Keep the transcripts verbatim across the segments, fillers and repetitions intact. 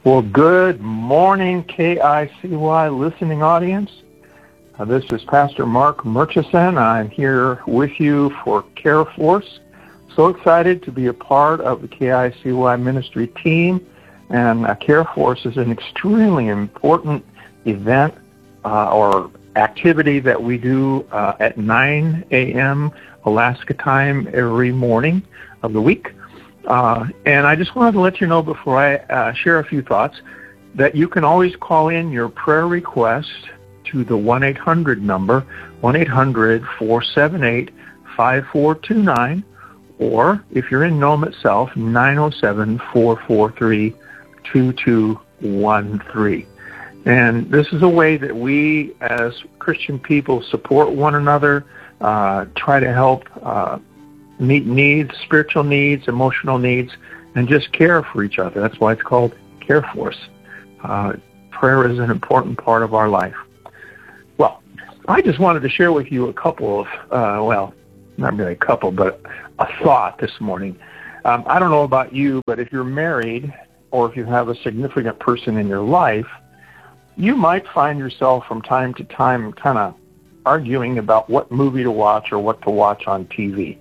Well, good morning, K I C Y listening audience. Uh, this is Pastor Mark Murchison. I'm here with you for Care Force. So excited to be a part of the K I C Y ministry team. And uh, Care Force is an extremely important event uh, or activity that we do uh, at nine a.m. Alaska time every morning of the week. Uh, and I just wanted to let you know before I uh, share a few thoughts that you can always call in your prayer request to the one eight hundred number, one eight hundred four seven eight five four two nine, or if you're in Nome itself, nine oh seven four four three two two one three. And this is a way that we as Christian people support one another, uh, try to help uh, meet needs, spiritual needs, emotional needs, and just care for each other. That's why it's called Care Force. Uh, prayer is an important part of our life. Well, I just wanted to share with you a couple of, uh, well, not really a couple, but a thought this morning. Um, I don't know about you, but if you're married or if you have a significant person in your life, you might find yourself from time to time kind of arguing about what movie to watch or what to watch on T V.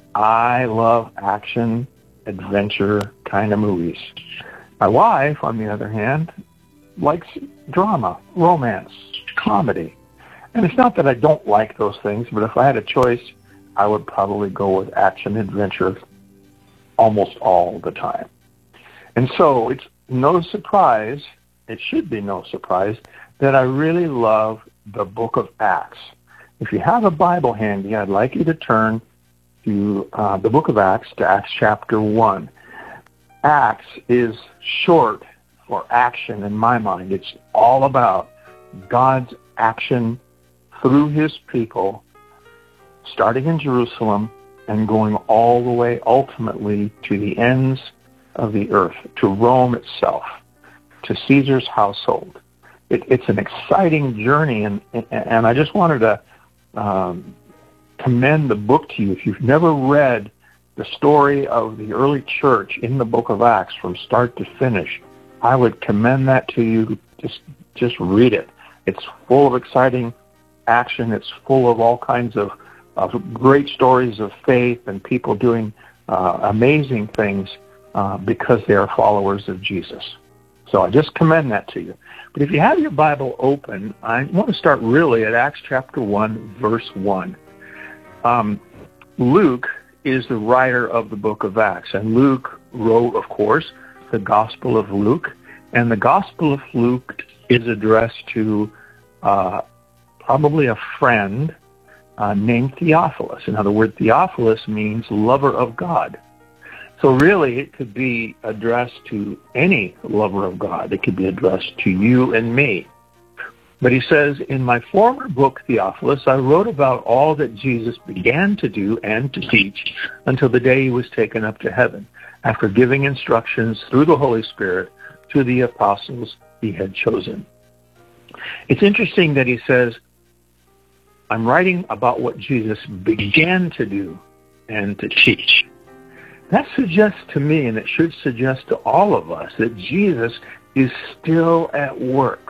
I love action, adventure kind of movies. My wife, on the other hand, likes drama, romance, comedy. And it's not that I don't like those things, but if I had a choice, I would probably go with action, adventure almost all the time. And so it's no surprise, it should be no surprise, that I really love the book of Acts. If you have a Bible handy, I'd like you to turn to uh, the book of Acts, to Acts chapter one. Acts is short for action in my mind. It's all about God's action through his people, starting in Jerusalem and going all the way ultimately to the ends of the earth, to Rome itself, to Caesar's household. It, it's an exciting journey, and, and I just wanted to um, commend the book to you. If you've never read the story of the early church in the book of Acts from start to finish, I would commend that to you. Just just read it. It's full of exciting action. It's full of all kinds of, of great stories of faith and people doing uh, amazing things uh, because they are followers of Jesus. So I just commend that to you. But if you have your Bible open, I want to start really at Acts chapter one, verse one. Um, Luke is the writer of the book of Acts, and Luke wrote, of course, the Gospel of Luke, and the Gospel of Luke is addressed to uh, probably a friend uh, named Theophilus. In other words, Theophilus means lover of God. So really, it could be addressed to any lover of God. It could be addressed to you and me. But he says, in my former book, Theophilus, I wrote about all that Jesus began to do and to teach until the day he was taken up to heaven, after giving instructions through the Holy Spirit to the apostles he had chosen. It's interesting that he says, I'm writing about what Jesus began to do and to teach. That suggests to me, and it should suggest to all of us, that Jesus is still at work.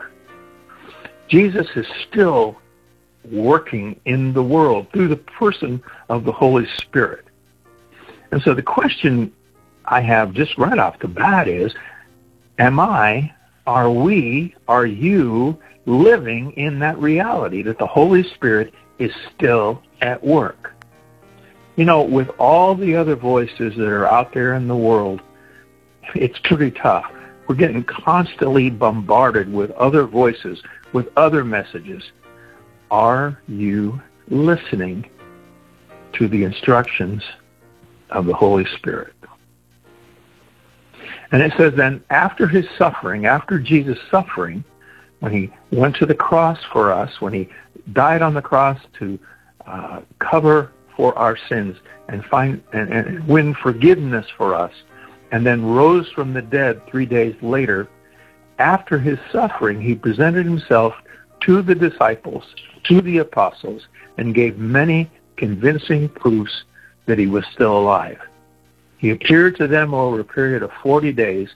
Jesus is still working in the world through the person of the Holy Spirit. And so the question I have just right off the bat is, am I, are we, are you living in that reality that the Holy Spirit is still at work? You know, with all the other voices that are out there in the world, it's pretty tough. We're getting constantly bombarded with other voices, with other messages. Are you listening to the instructions of the Holy Spirit? And it says then, after his suffering, after Jesus' suffering, when he went to the cross for us, when he died on the cross to uh, cover for our sins and find and, and win forgiveness for us, and then rose from the dead three days later, after his suffering, he presented himself to the disciples, to the apostles, and gave many convincing proofs that he was still alive. He appeared to them over a period of forty days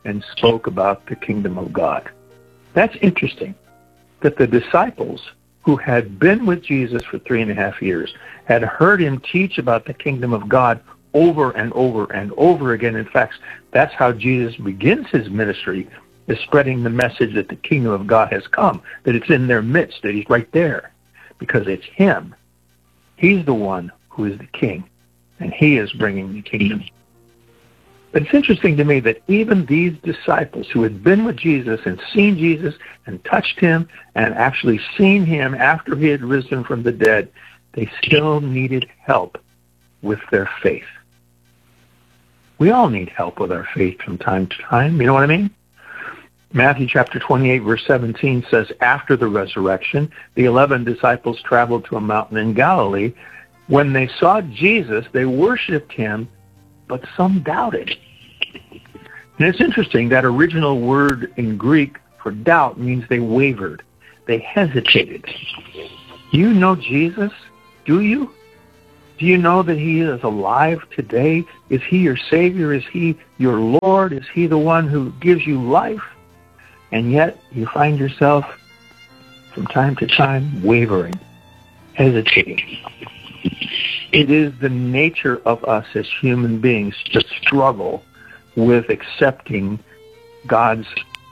and spoke about the kingdom of God. That's interesting, that the disciples who had been with Jesus for three and a half years had heard him teach about the kingdom of God over and over and over again. In fact, that's how Jesus begins his ministry, is spreading the message that the kingdom of God has come, that it's in their midst, that he's right there, because it's him. He's the one who is the king, and he is bringing the kingdom. But it's interesting to me that even these disciples who had been with Jesus and seen Jesus and touched him and actually seen him after he had risen from the dead, they still needed help with their faith. We all need help with our faith from time to time. You know what I mean? Matthew chapter twenty-eight, verse seventeen says, after the resurrection, the eleven disciples traveled to a mountain in Galilee. When they saw Jesus, they worshipped him, but some doubted. And it's interesting, that original word in Greek for doubt means they wavered. They hesitated. You know Jesus? Do you? Do you know that he is alive today? Is he your Savior? Is he your Lord? Is he the one who gives you life? And yet you find yourself from time to time wavering, hesitating. It is the nature of us as human beings to struggle with accepting God's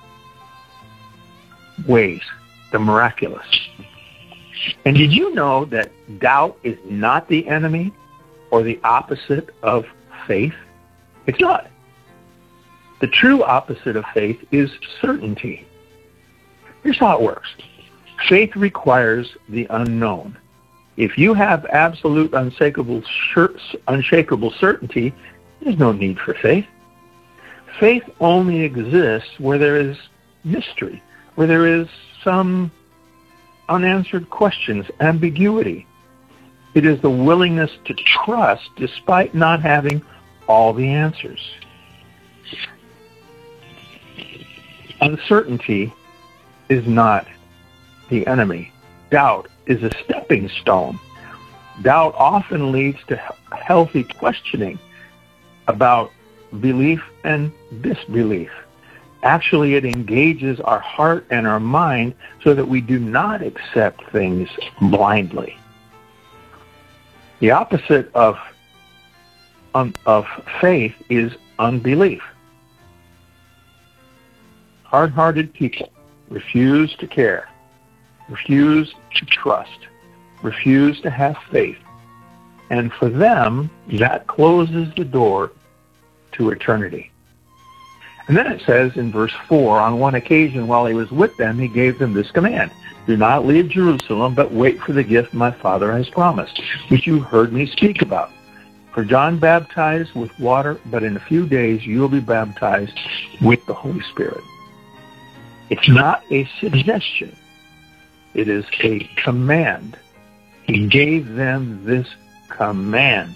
ways, the miraculous. And did you know that doubt is not the enemy or the opposite of faith? It's not. The true opposite of faith is certainty. Here's how it works. Faith requires the unknown. If you have absolute unshakable, unshakable certainty, there's no need for faith. Faith only exists where there is mystery, where there is some unanswered questions, ambiguity. It is the willingness to trust despite not having all the answers. Uncertainty is not the enemy. Doubt is a stepping stone. Doubt often leads to healthy questioning about belief and disbelief. Actually, it engages our heart and our mind so that we do not accept things blindly. The opposite of, um, of faith is unbelief. Hard-hearted people refuse to care, refuse to trust, refuse to have faith. And for them, that closes the door to eternity. And then it says in verse four, on one occasion while he was with them, he gave them this command: do not leave Jerusalem, but wait for the gift my Father has promised, which you heard me speak about. For John baptized with water, but in a few days you will be baptized with the Holy Spirit. It's not a suggestion. It is a command. He gave them this command.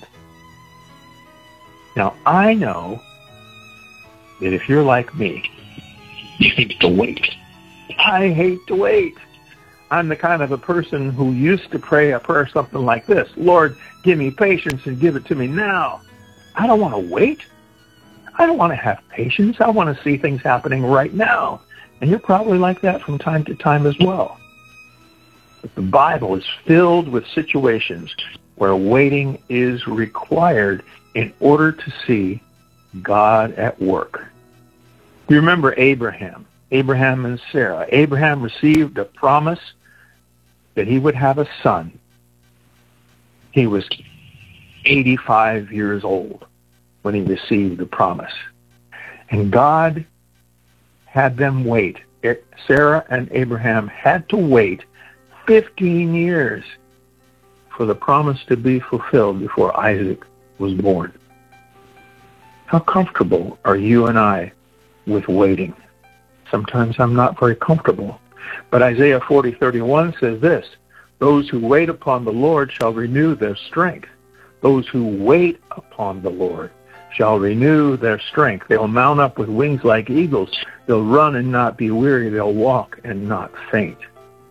Now, I know that if you're like me, you hate to wait. I hate to wait. I'm the kind of a person who used to pray a prayer something like this: Lord, give me patience and give it to me now. I don't want to wait. I don't want to have patience. I want to see things happening right now. And you're probably like that from time to time as well. But the Bible is filled with situations where waiting is required in order to see God at work. You remember Abraham, Abraham and Sarah. Abraham received a promise that he would have a son. He was eighty-five years old when he received the promise. And God had them wait. Sarah and Abraham had to wait fifteen years for the promise to be fulfilled before Isaac was born. How comfortable are you and I with waiting? Sometimes I'm not very comfortable. But Isaiah forty thirty-one says this: those who wait upon the Lord shall renew their strength. Those who wait upon the Lord shall renew their strength. They'll mount up with wings like eagles. They'll run and not be weary. They'll walk and not faint.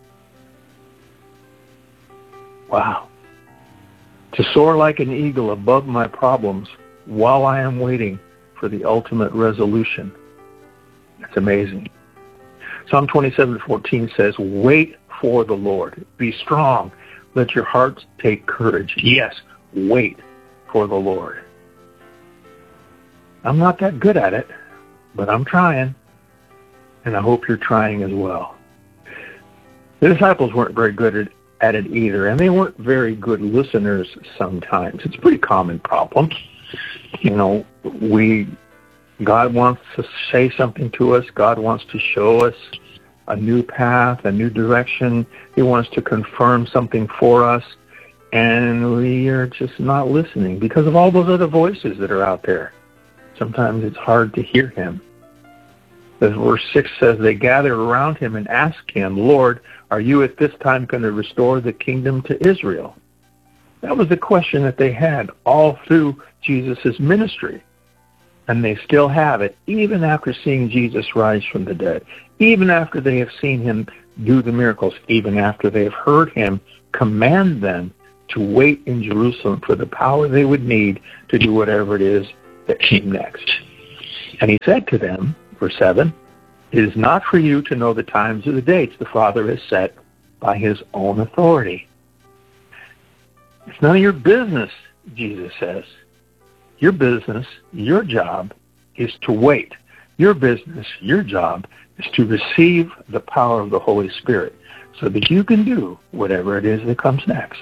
Wow. To soar like an eagle above my problems while I am waiting for the ultimate resolution. It's amazing. Psalm twenty-seven fourteen says, wait for the Lord. Be strong. Let your hearts take courage. Yes, wait for the Lord. I'm not that good at it, but I'm trying, and I hope you're trying as well. The disciples weren't very good at, at it either, and they weren't very good listeners sometimes. It's a pretty common problem. You know, we, God wants to say something to us. God wants to show us a new path, a new direction. He wants to confirm something for us, and we are just not listening because of all those other voices that are out there. Sometimes it's hard to hear him. As verse six says, they gathered around him and asked him, Lord, are you at this time going to restore the kingdom to Israel? That was the question that they had all through Jesus' ministry. And they still have it, even after seeing Jesus rise from the dead, even after they have seen him do the miracles, even after they have heard him command them to wait in Jerusalem for the power they would need to do whatever it is that came next. And he said to them, verse seven, it is not for you to know the times or the dates the Father has set by his own authority. It's none of your business, Jesus says. Your business, your job, is to wait. Your business, your job, is to receive the power of the Holy Spirit so that you can do whatever it is that comes next.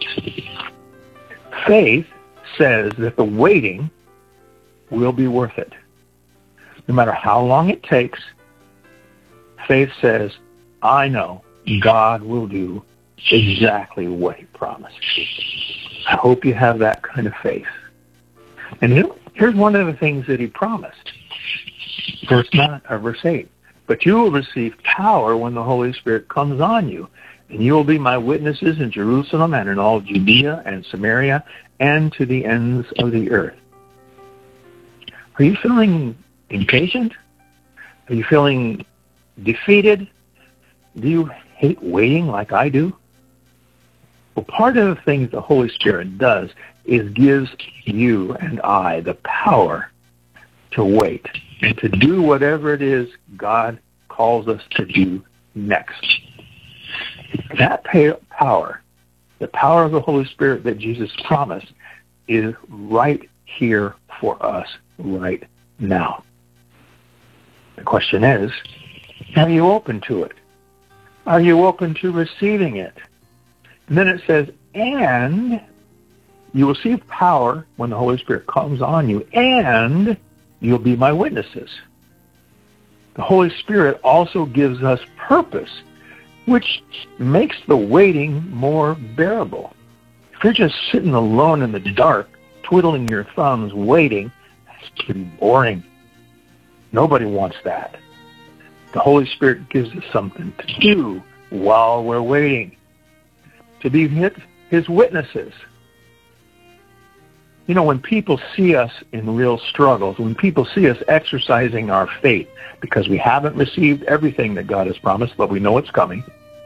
Faith says that the waiting will be worth it. No matter how long it takes, faith says, I know God will do exactly what he promised. I hope you have that kind of faith. And here's one of the things that he promised. Verse nine, or verse eight. But you will receive power when the Holy Spirit comes on you, and you will be my witnesses in Jerusalem and in all Judea and Samaria and to the ends of the earth. Are you feeling impatient? Are you feeling defeated? Do you hate waiting like I do? Well, part of the things the Holy Spirit does is gives you and I the power to wait and to do whatever it is God calls us to do next. That power, the power of the Holy Spirit that Jesus promised, is right here for us right now. The question is, are you open to it? Are you open to receiving it? And then it says, and you will receive power when the Holy Spirit comes on you, and you'll be my witnesses. The Holy Spirit also gives us purpose, which makes the waiting more bearable. If you're just sitting alone in the dark, twiddling your thumbs, waiting, that's pretty boring. Nobody wants that. The Holy Spirit gives us something to do while we're waiting, to be his witnesses. You know, when people see us in real struggles, when people see us exercising our faith, because we haven't received everything that God has promised, but we know it's coming,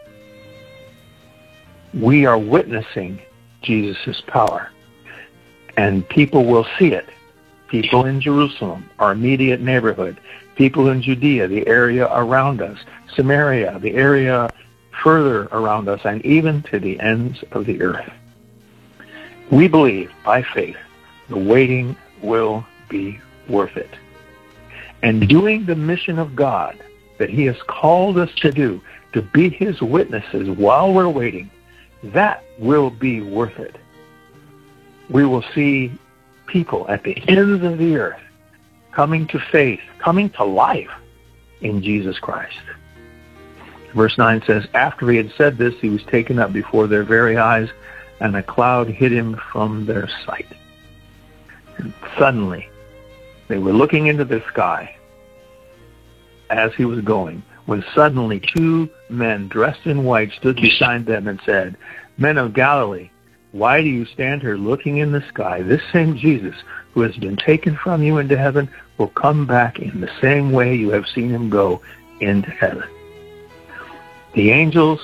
we are witnessing Jesus' power. And people will see it. People in Jerusalem, our immediate neighborhood, people in Judea, the area around us, Samaria, the area further around us, and even to the ends of the earth. We believe, by faith, the waiting will be worth it. And doing the mission of God that he has called us to do, to be his witnesses while we're waiting, that will be worth it. We will see people at the ends of the earth coming to faith, coming to life in Jesus Christ. Verse nine says, after he had said this, he was taken up before their very eyes, and a cloud hid him from their sight. And suddenly, they were looking into the sky as he was going, when suddenly two men dressed in white stood beside them and said, Men of Galilee, why do you stand here looking in the sky? This same Jesus who has been taken from you into heaven will come back in the same way you have seen him go into heaven. The angels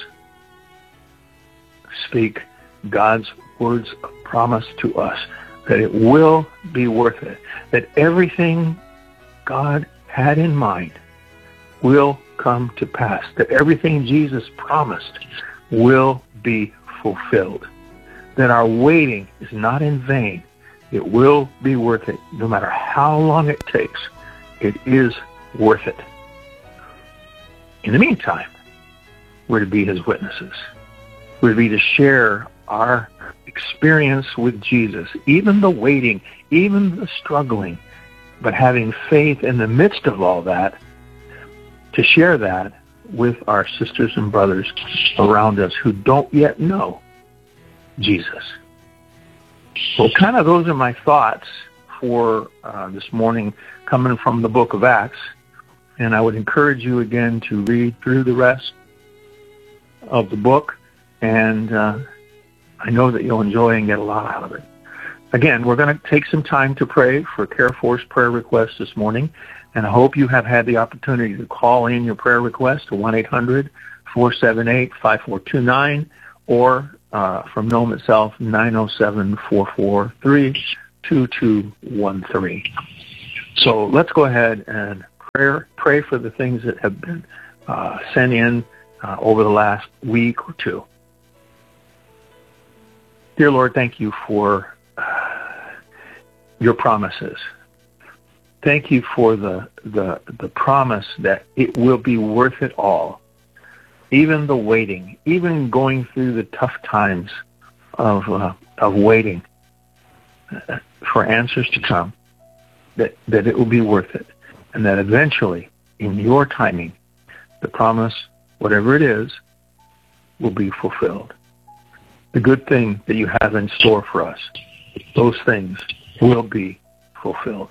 speak God's words of promise to us, that it will be worth it, that everything God had in mind will come to pass, that everything Jesus promised will be fulfilled, that our waiting is not in vain. It will be worth it. No matter how long it takes, it is worth it. In the meantime, we're to be his witnesses. We're to be to share our experience with Jesus, even the waiting, even the struggling, but having faith in the midst of all that, to share that with our sisters and brothers around us who don't yet know Jesus. Well, kind of those are my thoughts for uh, this morning coming from the book of Acts. And I would encourage you again to read through the rest of the book. And uh, I know that you'll enjoy and get a lot out of it. Again, we're going to take some time to pray for CareForce prayer requests this morning. And I hope you have had the opportunity to call in your prayer request to one eight hundred four seven eight five four two nine or uh, from Nome itself, nine oh seven four four three two two one three. So let's go ahead and pray, pray for the things that have been uh, sent in uh, over the last week or two. Dear Lord, thank you for uh, your promises. Thank you for the, the the promise that it will be worth it all. Even the waiting, even going through the tough times of uh, of waiting uh, for answers to come, that, that it will be worth it. And that eventually, in your timing, the promise, whatever it is, will be fulfilled. The good thing that you have in store for us, those things will be fulfilled.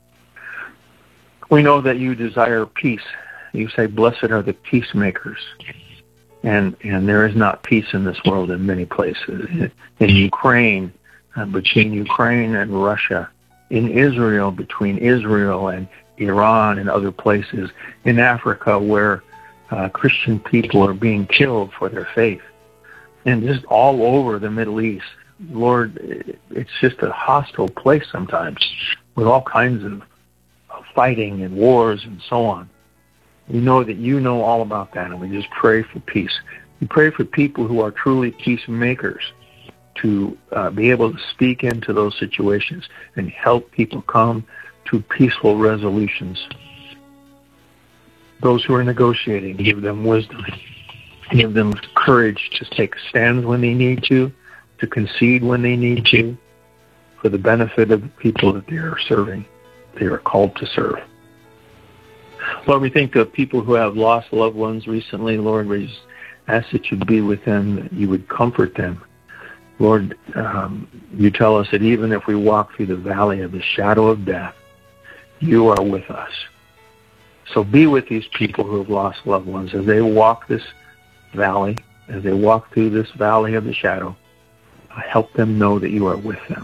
We know that you desire peace. You say, blessed are the peacemakers. And and there is not peace in this world in many places. In Ukraine, uh, between Ukraine and Russia. In Israel, between Israel and Iran and other places. In Africa, where uh, Christian people are being killed for their faith. And just all over the Middle East. Lord, it's just a hostile place sometimes with all kinds of fighting and wars and so on. We know that you know all about that, and we just pray for peace. We pray for people who are truly peacemakers to uh, be able to speak into those situations and help people come to peaceful resolutions. Those who are negotiating, give them wisdom. Give them courage to take stands when they need to, to concede when they need to, for the benefit of the people that they are serving, they are called to serve. Lord, we think of people who have lost loved ones recently. Lord, we just ask that you'd be with them, that you would comfort them. Lord, um, you tell us that even if we walk through the valley of the shadow of death, you are with us. So be with these people who have lost loved ones as they walk this valley, as they walk through this valley of the shadow. Help them know that you are with them.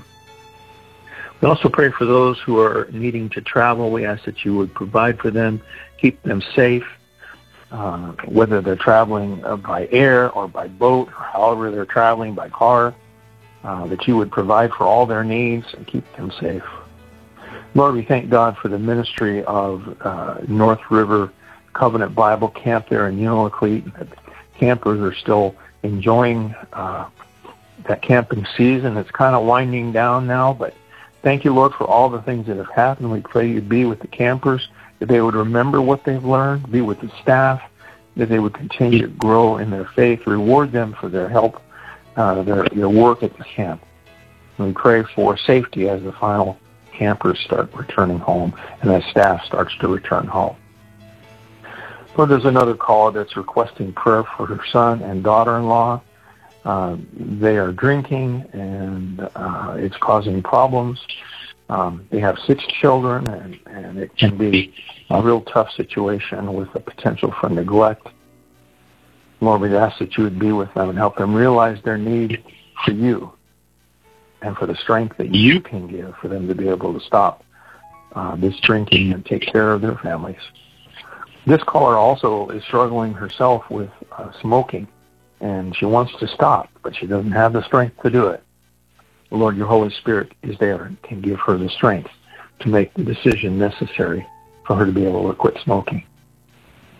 We also pray for those who are needing to travel. We ask that you would provide for them, keep them safe, uh, whether they're traveling uh, by air or by boat, or however they're traveling by car, uh, that you would provide for all their needs and keep them safe. Lord, we thank God for the ministry of uh, North River Covenant Bible Camp there in Unalakleet. Campers are still enjoying uh, that camping season. It's kind of winding down now, but thank you, Lord, for all the things that have happened. We pray you'd be with the campers, that they would remember what they've learned, be with the staff, that they would continue to grow in their faith, reward them for their help, uh, their, their work at the camp. And we pray for safety as the final campers start returning home and as staff starts to return home. Lord, there's another caller that's requesting prayer for her son and daughter-in-law. Uh, they are drinking, and uh, it's causing problems. Um, they have six children, and, and it can be a real tough situation with the potential for neglect. Lord, we ask that you would be with them and help them realize their need for you and for the strength that you can give for them to be able to stop uh, this drinking and take care of their families. This caller also is struggling herself with uh, smoking. And she wants to stop, but she doesn't have the strength to do it. Lord, your Holy Spirit is there and can give her the strength to make the decision necessary for her to be able to quit smoking.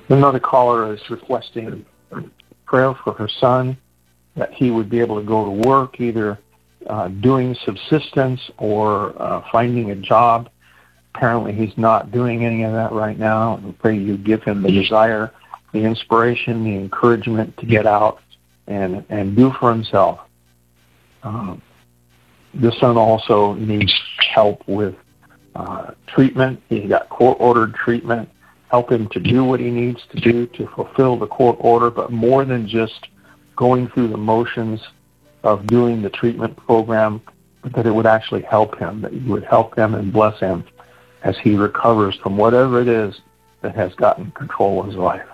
Another caller is requesting prayer for her son, that he would be able to go to work, either uh, doing subsistence or uh, finding a job. Apparently he's not doing any of that right now. We pray you give him the desire, the inspiration, the encouragement to get out and, and do for himself. Um, the son also needs help with uh, treatment. He got court-ordered treatment. Help him to do what he needs to do to fulfill the court order, but more than just going through the motions of doing the treatment program, but that it would actually help him, that you would help him and bless him as he recovers from whatever it is that has gotten control of his life.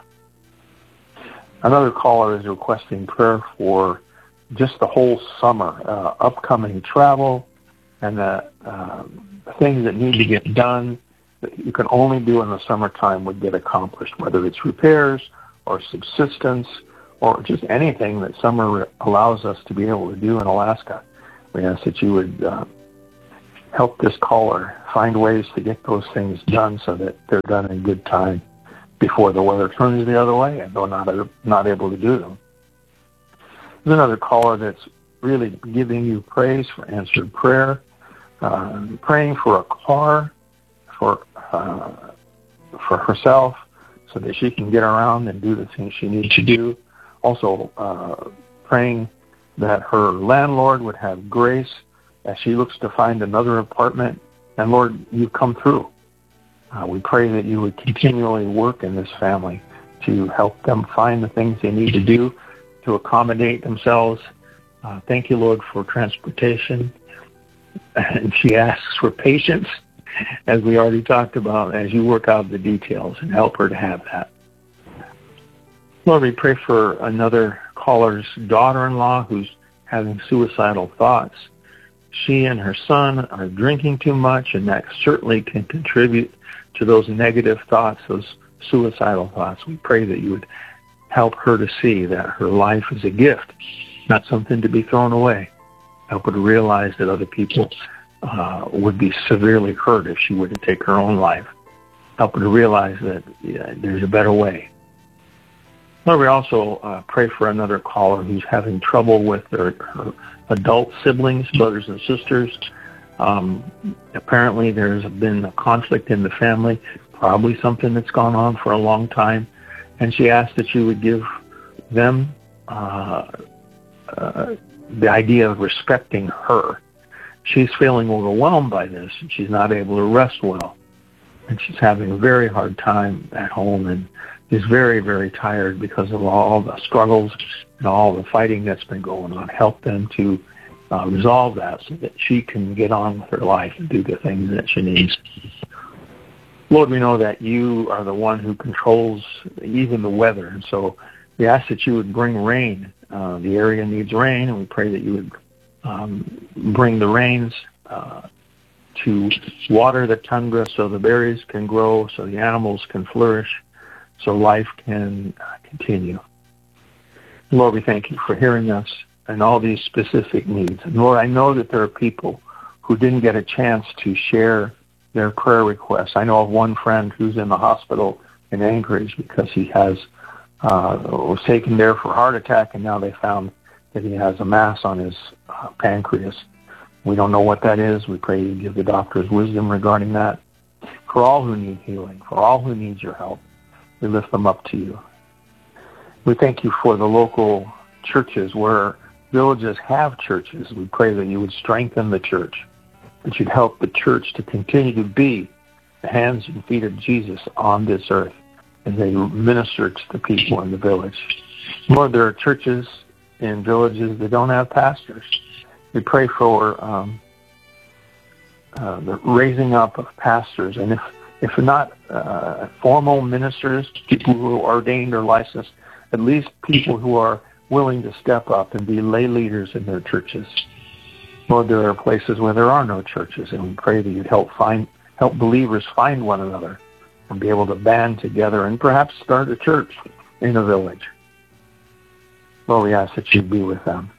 Another caller is requesting prayer for just the whole summer, uh, upcoming travel, and the uh, things that need to get done that you can only do in the summertime would get accomplished, whether it's repairs or subsistence or just anything that summer allows us to be able to do in Alaska. We ask that you would uh, help this caller find ways to get those things done so that they're done in good time before the weather turns the other way and they're not, not able to do them. There's another caller that's really giving you praise for answered prayer, uh, praying for a car for uh, for herself so that she can get around and do the things she needs to do. Also uh, praying that her landlord would have grace as she looks to find another apartment. And Lord, you've come through. Uh, we pray that you would continually work in this family to help them find the things they need to do to accommodate themselves. Uh, thank you, Lord, for transportation. And she asks for patience, as we already talked about, as you work out the details and help her to have that. Lord, we pray for another caller's daughter-in-law who's having suicidal thoughts. She and her son are drinking too much, and that certainly can contribute to those negative thoughts, those suicidal thoughts. We pray that you would help her to see that her life is a gift, not something to be thrown away. Help her to realize that other people uh, would be severely hurt if she were to take her own life. Help her to realize that yeah, there's a better way. Lord, we also uh, pray for another caller who's having trouble with their, her adult siblings, brothers and sisters. Um, apparently there's been a conflict in the family, probably something that's gone on for a long time. And she asked that you would give them uh, uh, the idea of respecting her. She's feeling overwhelmed by this, and she's not able to rest well. And she's having a very hard time at home and is very, very tired because of all the struggles and all the fighting that's been going on. Help them to uh, resolve that so that she can get on with her life and do the things that she needs. Lord, we know that you are the one who controls even the weather, and so we ask that you would bring rain. Uh, the area needs rain, and we pray that you would um, bring the rains uh, to water the tundra so the berries can grow, so the animals can flourish, so life can uh, continue. Lord, we thank you for hearing us and all these specific needs. And Lord, I know that there are people who didn't get a chance to share their prayer requests. I know of one friend who's in the hospital in Anchorage because he has uh, was taken there for a heart attack, and now they found that he has a mass on his uh, pancreas. We don't know what that is. We pray you give the doctors wisdom regarding that. For all who need healing, for all who need your help, we lift them up to you. We thank you for the local churches where villages have churches. We pray that you would strengthen the church, that you'd help the church to continue to be the hands and feet of Jesus on this earth as they minister to the people in the village. Lord, there are churches in villages that don't have pastors. We pray for um, uh, the raising up of pastors, and if if not uh, formal ministers, people who are ordained or licensed, at least people who are willing to step up and be lay leaders in their churches. Lord, there are places where there are no churches, and we pray that you'd help find help believers find one another and be able to band together and perhaps start a church in a village. Lord, we ask that you be with them.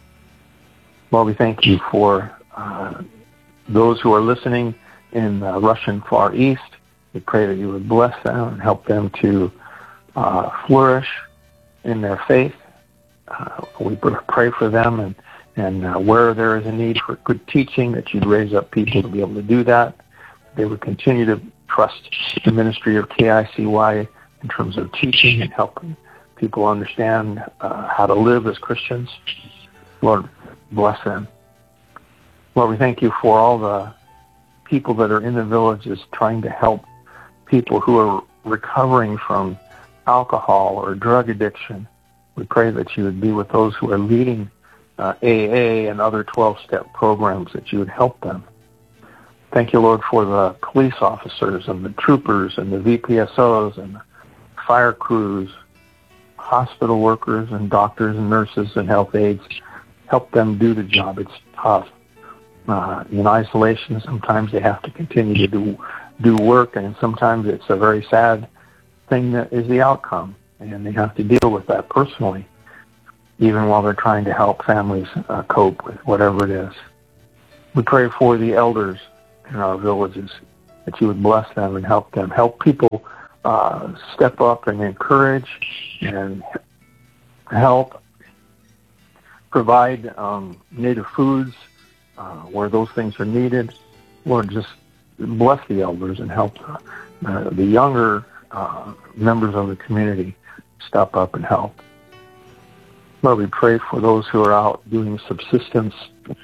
Lord, we thank you for uh, those who are listening in the Russian Far East. We pray that you would bless them and help them to uh, flourish in their faith. Uh, we pray for them, and, and uh, where there is a need for good teaching, that you'd raise up people to be able to do that. They would continue to trust the ministry of K I C Y in terms of teaching and helping people understand uh, how to live as Christians. Lord, bless them. Lord, we thank you for all the people that are in the villages trying to help people who are recovering from alcohol or drug addiction. We pray that you would be with those who are leading uh, A A and other twelve-step programs, that you would help them. Thank you, Lord, for the police officers and the troopers and the V P S Os and the fire crews, hospital workers and doctors and nurses and health aides. Help them do the job. It's tough. Uh, in isolation, sometimes they have to continue to do do work, and sometimes it's a very sad thing that is the outcome, and they have to deal with that personally, even while they're trying to help families uh, cope with whatever it is. We pray for the elders in our villages, that you would bless them and help them. Help people uh, step up and encourage and help provide um, native foods uh, where those things are needed. Lord, just bless the elders and help uh, the younger uh, members of the community step up and help. Lord, we pray for those who are out doing subsistence,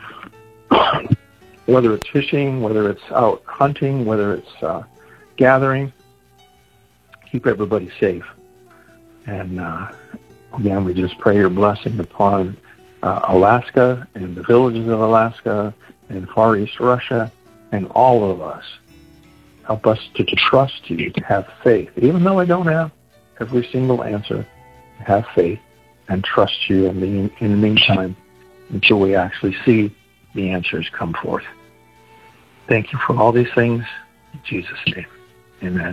whether it's fishing, whether it's out hunting, whether it's uh, gathering. Keep everybody safe. And uh, again, we just pray your blessing upon uh, Alaska and the villages of Alaska and Far East Russia and all of us. Help us to trust you, to have faith. Even though I don't have every single answer, have faith and trust you in the, in the meantime until we actually see the answers come forth. Thank you for all these things. In Jesus' name, amen.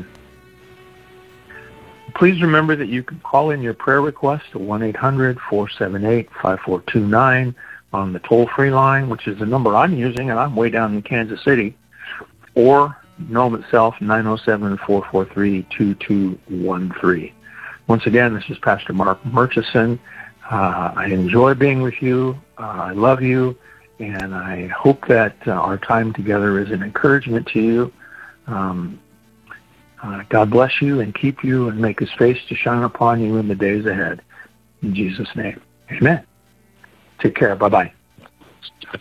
Please remember that you can call in your prayer request to one eight hundred four seven eight five four two nine on the toll-free line, which is the number I'm using, and I'm way down in Kansas City, or Nome itself, nine oh seven, four four three, two two one three. Once again, this is Pastor Mark Murchison. Uh, I enjoy being with you. Uh, I love you, and I hope that uh, our time together is an encouragement to you. Um, uh, God bless you and keep you and make his face to shine upon you in the days ahead. In Jesus' name, amen. Take care. Bye-bye.